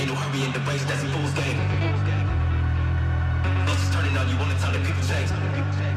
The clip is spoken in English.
Ain't no hurry in the race, that's a fool's game. Bosses turning on you, wanna tell the people change.